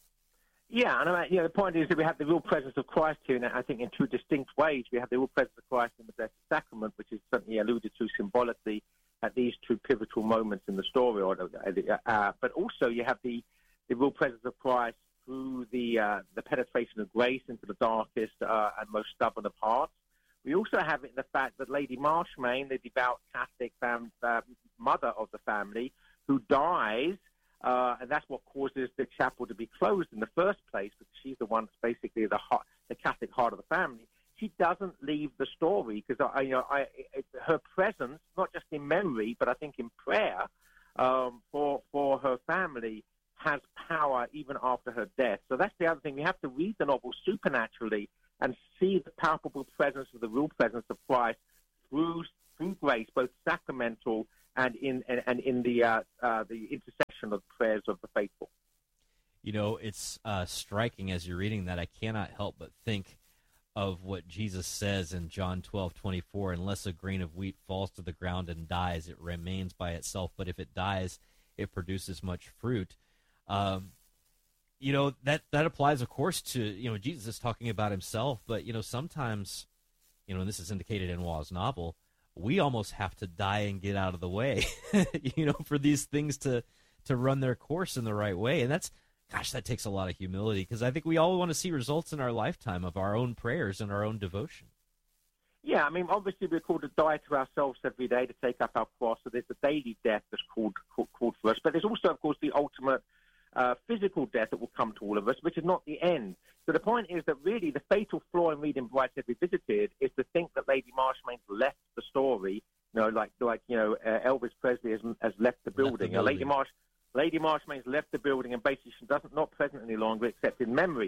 [SPEAKER 24] Yeah, and I, you know, the point is that we have the real presence of Christ here, and I think in two distinct ways. We have the real presence of Christ in the Blessed Sacrament, which is certainly alluded to symbolically at these two pivotal moments in the story. Or, uh, but also you have the, the real presence of Christ through the uh, the penetration of grace into the darkest uh, and most stubborn of hearts. We also have it in the fact that Lady Marshmain, the devout Catholic fam- uh, mother of the family, who dies. Uh, and that's what causes the chapel to be closed in the first place, because she's the one that's basically the heart, the Catholic heart of the family. She doesn't leave the story because I, you know, I, it, her presence, not just in memory, but I think in prayer um, for for her family, has power even after her death. So that's the other thing. We have to read the novel supernaturally and see the palpable presence of the real presence of Christ through through grace, both sacramental and in and, and in the uh, uh, the intercession of the prayers of the faithful.
[SPEAKER 1] You know, it's uh, striking as you're reading that. I cannot help but think of what Jesus says in John twelve twenty-four: "Unless a grain of wheat falls to the ground and dies, it remains by itself. But if it dies, it produces much fruit." Um, you know, that that applies, of course, to you know Jesus is talking about himself. But you know, sometimes, you know, and this is indicated in Waugh's novel, we almost have to die and get out of the way, you know, for these things to, to run their course in the right way. And that's, gosh, that takes a lot of humility, because I think we all want to see results in our lifetime of our own prayers and our own devotion.
[SPEAKER 24] Yeah, I mean, obviously we're called to die to ourselves every day, to take up our cross. So there's the daily death that's called, called, called for us. But there's also, of course, the ultimate uh, physical death that will come to all of us, which is not the end. So the point is that really the fatal flaw in reading Brideshead Revisited is to think that Lady Marshmain left the story, you know, like, like you know, uh, Elvis Presley has, has left the building.
[SPEAKER 1] Left the building.
[SPEAKER 24] Uh, Lady Marsh, Lady Marshmain's left the building, and basically she doesn't not present any longer except in memory.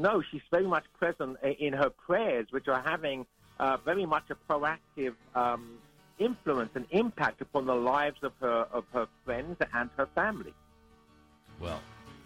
[SPEAKER 24] no, she's very much present in her prayers, which are having uh, very much a proactive um, influence and impact upon the lives of her of her friends and her family.
[SPEAKER 1] Well,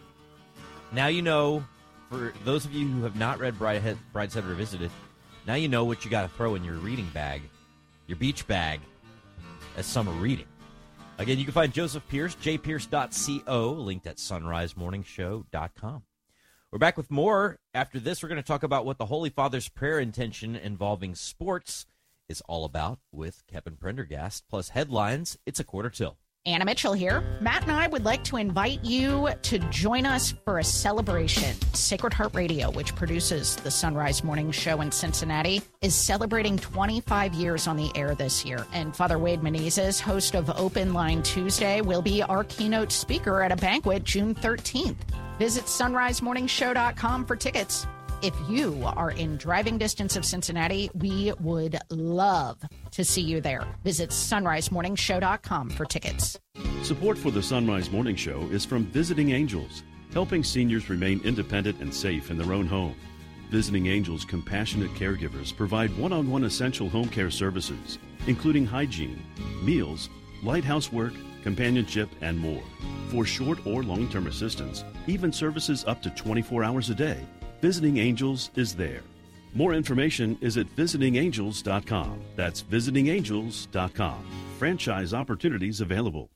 [SPEAKER 1] now you know, for those of you who have not read Brideshead, Brideshead Revisited, now you know what you got to throw in your reading bag, your beach bag, as summer reading. Again, you can find Joseph Pierce, j pierce dot co, linked at sunrise morning show dot com. We're back with more. After this, we're going to talk about what the Holy Father's prayer intention involving sports is all about with Kevin Prendergast. Plus headlines, it's a quarter till.
[SPEAKER 2] Anna Mitchell here. Matt and I would like to invite you to join us for a celebration. Sacred Heart Radio, which produces the Sunrise Morning Show in Cincinnati, is celebrating twenty-five years on the air this year. And Father Wade Menezes, host of Open Line Tuesday, will be our keynote speaker at a banquet June thirteenth. Visit sunrise morning show dot com for tickets. If you are in driving distance of Cincinnati, we would love to see you there. Visit sunrise morning show dot com for tickets.
[SPEAKER 10] Support for the Sunrise Morning Show is from Visiting Angels, helping seniors remain independent and safe in their own home. Visiting Angels compassionate caregivers provide one-on-one essential home care services, including hygiene, meals, light housework, companionship, and more. For short or long-term assistance, even services up to twenty-four hours a day, Visiting Angels is there. More information is at visiting angels dot com. That's visiting angels dot com. Franchise opportunities available.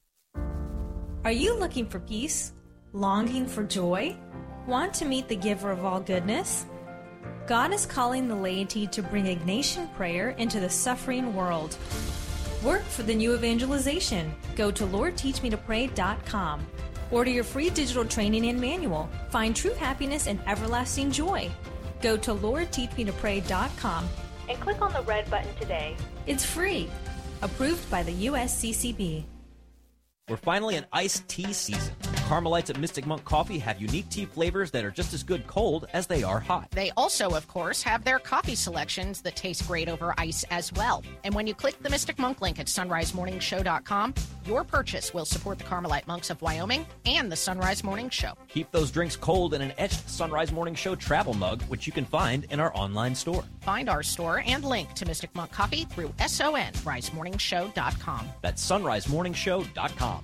[SPEAKER 3] Are you looking for peace? Longing for joy? Want to meet the giver of all goodness? God is calling the laity to bring Ignatian prayer into the suffering world. Work for the new evangelization. Go to lord teach me to pray dot com. Order your free digital training and manual. Find true happiness and everlasting joy. Go to lord teach me to pray dot com and click on the red button today. It's free. Approved by the U S C C B.
[SPEAKER 1] We're finally in iced tea season. Carmelites at Mystic Monk Coffee have unique tea flavors that are just as good cold as they are hot.
[SPEAKER 2] They also, of course, have their coffee selections that taste great over ice as well. And when you click the Mystic Monk link at sunrise morning show dot com, your purchase will support the Carmelite Monks of Wyoming and the Sunrise Morning Show.
[SPEAKER 1] Keep those drinks cold in an etched Sunrise Morning Show travel mug, which you can find in our online store.
[SPEAKER 2] Find our store and link to Mystic Monk Coffee through sunrise morning show dot com.
[SPEAKER 1] That's sunrise morning show dot com.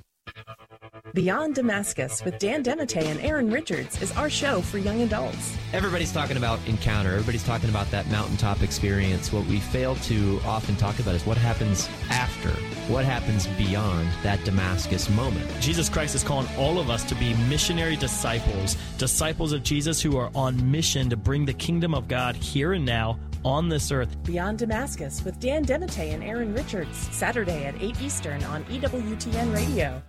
[SPEAKER 4] Beyond Damascus with Dan Denate and Aaron Richards is our show for young adults.
[SPEAKER 5] Everybody's talking about encounter. Everybody's talking about that mountaintop experience. What we fail to often talk about is what happens after, what happens beyond that Damascus moment.
[SPEAKER 6] Jesus Christ is calling all of us to be missionary disciples, disciples of Jesus who are on mission to bring the kingdom of God here and now on this earth.
[SPEAKER 4] Beyond Damascus with Dan Denate and Aaron Richards, Saturday at eight Eastern on E W T N Radio.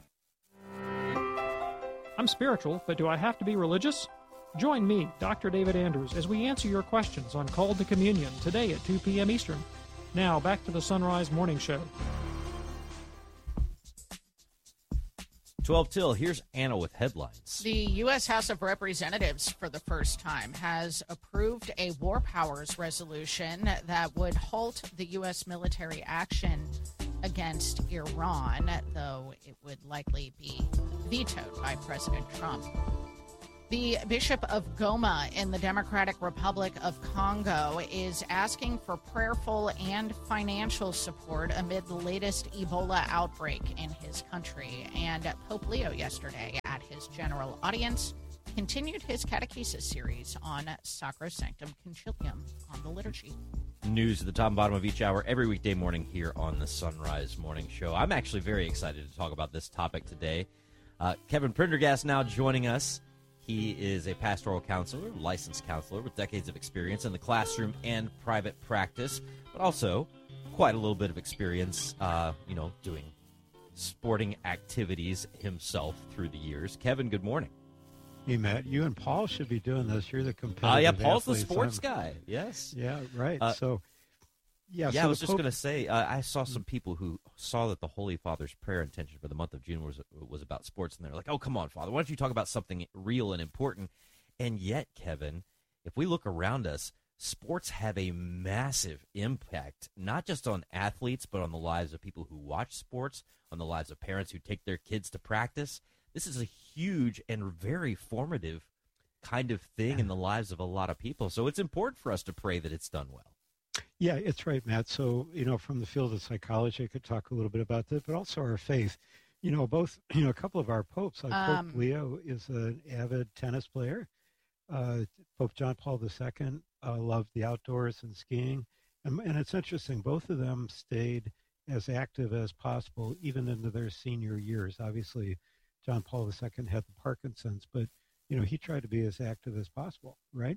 [SPEAKER 25] I'm spiritual, but do I have to be religious? Join me, Doctor David Andrews, as we answer your questions on Called to Communion today at two p.m. Eastern. Now, back to the Sunrise Morning Show.
[SPEAKER 1] twelve till, here's Anna with headlines.
[SPEAKER 2] The U S. House of Representatives, for the first time, has approved a war powers resolution that would halt the U S military action against Iran, though it would likely be vetoed by President Trump. The Bishop of Goma in the Democratic Republic of Congo is asking for prayerful and financial support amid the latest Ebola outbreak in his country. And Pope Leo yesterday at his general audience continued his catechesis series on Sacrosanctum Concilium on the liturgy.
[SPEAKER 1] News at the top and bottom of each hour every weekday morning here on the Sunrise Morning Show. I'm actually very excited to talk about this topic today. Uh, Kevin Prendergast now joining us. He is a pastoral counselor, licensed counselor with decades of experience in the classroom and private practice, but also quite a little bit of experience, uh, you know, doing sporting activities himself through the years. Kevin, good morning.
[SPEAKER 26] Hey, Matt, you and Paul should be doing this. You're the competitive
[SPEAKER 1] uh, yeah, Paul's the
[SPEAKER 26] athletes.
[SPEAKER 1] sports
[SPEAKER 26] I'm,
[SPEAKER 1] guy. Yes.
[SPEAKER 26] Yeah, right.
[SPEAKER 1] Uh,
[SPEAKER 26] so, yeah.
[SPEAKER 1] Yeah,
[SPEAKER 26] so
[SPEAKER 1] I was just
[SPEAKER 26] Pope,
[SPEAKER 1] going to say, uh, I saw some people who saw that the Holy Father's prayer intention for the month of June was was about sports, and they're like, oh, come on, Father, why don't you talk about something real and important? And yet, Kevin, if we look around us, sports have a massive impact, not just on athletes, but on the lives of people who watch sports, on the lives of parents who take their kids to practice. This is a huge and very formative kind of thing in the lives of a lot of people. So it's important for us to pray that it's done well.
[SPEAKER 26] Yeah, it's right, Matt. So, you know, from the field of psychology, I could talk a little bit about that, but also our faith. You know, both, you know, a couple of our popes, like
[SPEAKER 2] Um,
[SPEAKER 26] Pope Leo is an avid tennis player. Uh, Pope John Paul the Second uh, loved the outdoors and skiing. And, and it's interesting, both of them stayed as active as possible, even into their senior years. Obviously, John Paul the Second had the Parkinson's, but, you know, he tried to be as active as possible, right?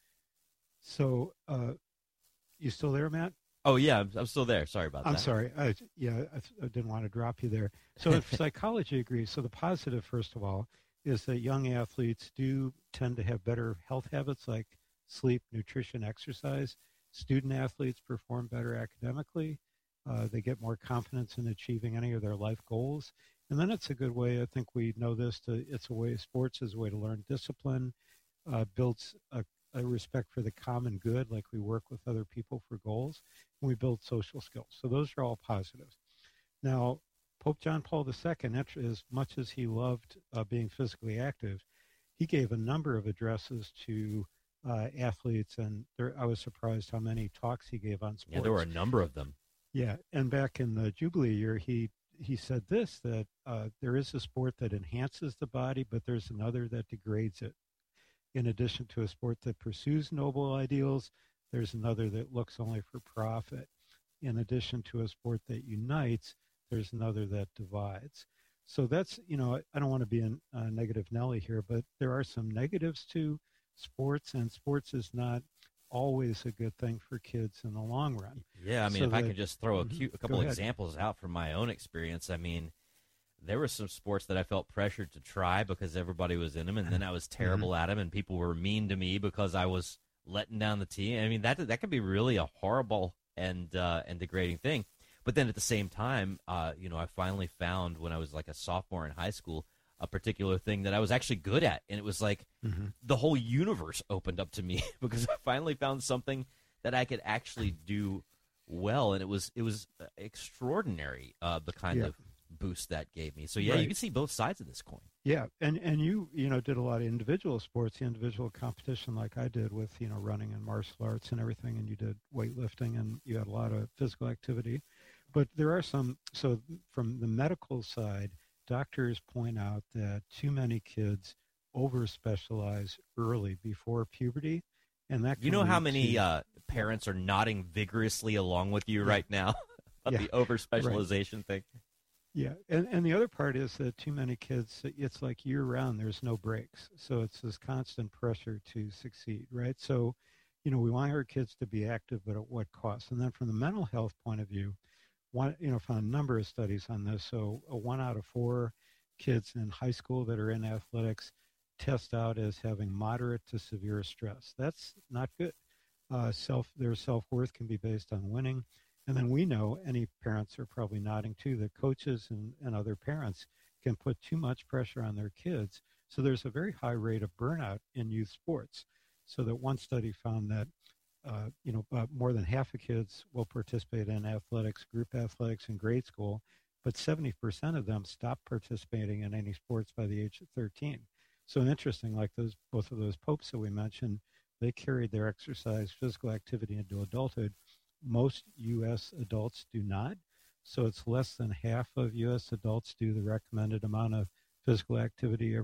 [SPEAKER 26] So, uh, you still there, Matt?
[SPEAKER 1] Oh, yeah, I'm, I'm still there. Sorry about
[SPEAKER 26] I'm
[SPEAKER 1] that.
[SPEAKER 26] sorry. I, yeah, I, I didn't want to drop you there. So if psychology agrees, so the positive, first of all, is that young athletes do tend to have better health habits like sleep, nutrition, exercise. Student athletes perform better academically. Uh, they get more confidence in achieving any of their life goals. And then it's a good way, I think we know this, to, it's a way, sports is a way to learn discipline, uh, builds a a respect for the common good, like we work with other people for goals, and we build social skills. So those are all positives. Now, Pope John Paul the Second, as much as he loved uh, being physically active, he gave a number of addresses to uh, athletes, and there, I was surprised how many talks he gave on sports.
[SPEAKER 1] Yeah, there were a number of them.
[SPEAKER 26] Yeah, and back in the Jubilee year, he he said this, that uh, there is a sport that enhances the body, but there's another that degrades it. In addition to a sport that pursues noble ideals, there's another that looks only for profit. In addition to a sport that unites, there's another that divides. So that's, you know, I don't want to be a uh, negative Nelly here, but there are some negatives to sports, and sports is not always a good thing for kids in the long run.
[SPEAKER 1] Yeah, I mean,
[SPEAKER 26] So
[SPEAKER 1] if I
[SPEAKER 26] that-
[SPEAKER 1] could just throw a,
[SPEAKER 26] Mhm.
[SPEAKER 1] cute, a
[SPEAKER 26] Go
[SPEAKER 1] couple
[SPEAKER 26] ahead.
[SPEAKER 1] examples out from my own experience, I mean, there were some sports that I felt pressured to try because everybody was in them, and then I was terrible
[SPEAKER 26] Mm-hmm.
[SPEAKER 1] at them, and people were mean to me because I was letting down the team. I mean, that that could be really a horrible and uh, and degrading thing. But then at the same time, uh, you know, I finally found when I was like a sophomore in high school a particular thing that I was actually good at, and it was like
[SPEAKER 26] Mhm.
[SPEAKER 1] the whole universe opened up to me because I finally found something that I could actually do well, and it was it was extraordinary, uh, the kind
[SPEAKER 26] Yeah.
[SPEAKER 1] of boost that gave me. So yeah, you
[SPEAKER 26] Right.
[SPEAKER 1] can see both sides of this coin.
[SPEAKER 26] Yeah, and and you you know did a lot of individual sports, individual competition like I did with you know running and martial arts and everything, and you did weightlifting and you had a lot of physical activity. But there are some, so from the medical side, doctors point out that too many kids over specialize early before puberty, and that
[SPEAKER 1] You
[SPEAKER 26] can
[SPEAKER 1] know how
[SPEAKER 26] lead
[SPEAKER 1] many
[SPEAKER 26] to-
[SPEAKER 1] uh, parents are nodding vigorously along with you right now about
[SPEAKER 26] Yeah,
[SPEAKER 1] the over specialization thing?
[SPEAKER 26] Yeah, and, and the other part is that too many kids, it's like year-round, there's no breaks. So it's this constant pressure to succeed, right? So, you know, we want our kids to be active, but at what cost? And then from the mental health point of view, one, you know, found a number of studies on this. So a one out of four kids in high school that are in athletics test out as having moderate to severe stress. That's not good. Uh, self, their self-worth can be based on winning. And then we know, any parents are probably nodding too, that coaches and, and other parents can put too much pressure on their kids. So there's a very high rate of burnout in youth sports. So that one study found that, uh, you know, uh, more than half of kids will participate in athletics, group athletics in grade school, but seventy percent of them stop participating in any sports by the age of thirteen. So interesting, like those both of those popes that we mentioned, they carried their exercise, physical activity into adulthood. Most U S adults do not. So it's less than half of U S adults do the recommended amount of physical activity every